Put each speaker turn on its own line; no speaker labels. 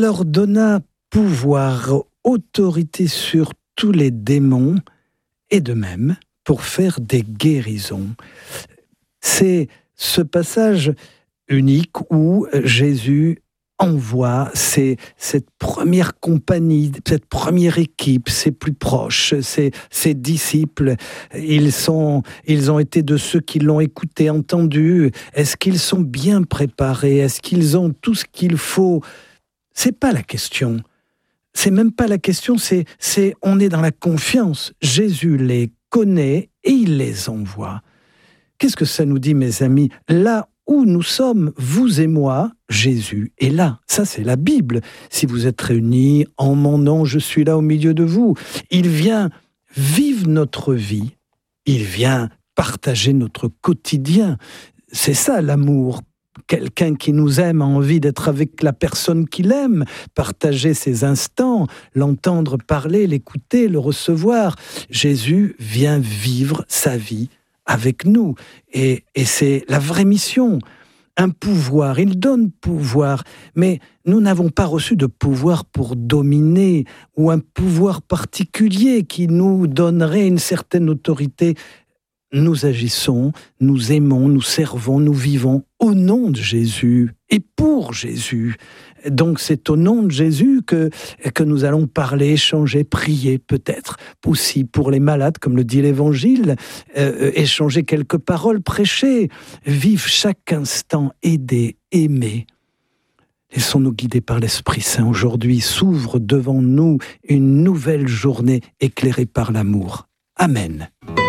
leur donna pouvoir, autorité sur tous les démons, et de même pour faire des guérisons. C'est ce passage unique où Jésus envoie cette première compagnie, cette première équipe, ses plus proches, ses disciples. Ils ont été de ceux qui l'ont écouté, entendu. Est-ce qu'ils sont bien préparés? Est-ce qu'ils ont tout ce qu'il faut? C'est pas la question. C'est même pas la question, on est dans la confiance. Jésus les connaît et il les envoie. Qu'est-ce que ça nous dit, mes amis? Là où nous sommes, vous et moi, Jésus est là. Ça, c'est la Bible. Si vous êtes réunis en mon nom, je suis là au milieu de vous. Il vient vivre notre vie. Il vient partager notre quotidien. C'est ça, l'amour. Quelqu'un qui nous aime a envie d'être avec la personne qu'il aime, partager ses instants, l'entendre parler, l'écouter, le recevoir. Jésus vient vivre sa vie avec nous. Et c'est la vraie mission. Un pouvoir, il donne pouvoir, mais nous n'avons pas reçu de pouvoir pour dominer ou un pouvoir particulier qui nous donnerait une certaine autorité. Nous agissons, nous aimons, nous servons, nous vivons au nom de Jésus et pour Jésus. Donc c'est au nom de Jésus que nous allons parler, échanger, prier peut-être aussi pour les malades, comme le dit l'Évangile, échanger quelques paroles, prêcher, vivre chaque instant, aider, aimer. Laissons-nous guider par l'Esprit Saint. Aujourd'hui s'ouvre devant nous une nouvelle journée éclairée par l'amour. Amen.